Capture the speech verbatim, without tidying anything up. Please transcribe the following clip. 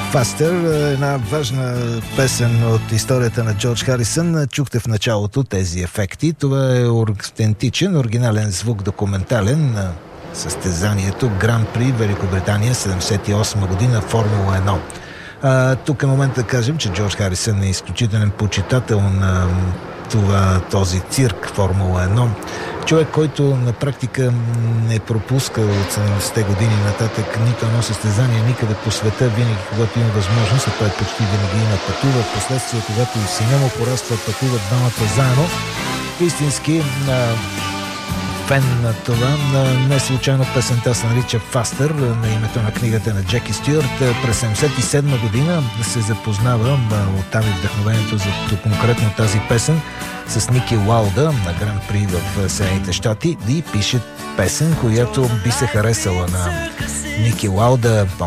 Faster, една важна песен от историята на Джордж Харисън. Чухте в началото тези ефекти. Това е автентичен, оригинален звук, документален на състезанието Гран При Великобритания седемдесет и осма година, Формула едно. А, тук е момент да кажем, че Джордж Харисън е изключителен почитател на това, този цирк Формула едно. Човек, който на практика не пропуска от седемдесетте години нататък нито едно състезание никъде по света, винаги когато има възможност, а той почти винаги има пътува. Впоследствие, когато и сина му пораства, пътуват двамата заедно. Истински на фен на това. Не случайно песента се нарича Faster, на името на книгата на Джеки Стюарт. През седемдесет и седма година се запознава, оттам и вдъхновението за конкретно тази песен, с Ники Лауда на Гран При в Съединените щати и пише песен, която би се харесала на Ники Лауда.